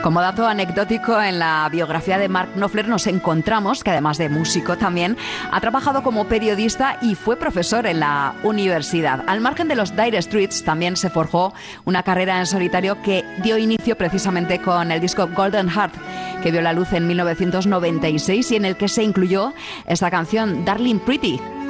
Como dato anecdótico, en la biografía de Mark Knopfler nos encontramos que además de músico también ha trabajado como periodista y fue profesor en la universidad. Al margen de los Dire Straits también se forjó una carrera en solitario que dio inicio precisamente con el disco Golden Heart, que vio la luz en 1996 y en el que se incluyó esta canción Darling Pretty,